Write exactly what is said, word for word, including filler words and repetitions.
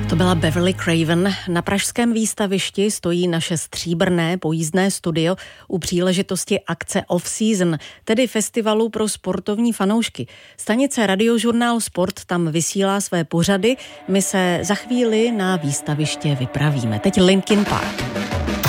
To byla Beverly Craven. Na pražském výstavišti stojí naše stříbrné pojízdné studio u příležitosti akce Off-Season, tedy festivalu pro sportovní fanoušky. Stanice Radiožurnál Sport tam vysílá své pořady. My se za chvíli na výstaviště vypravíme. Teď Linkin Park.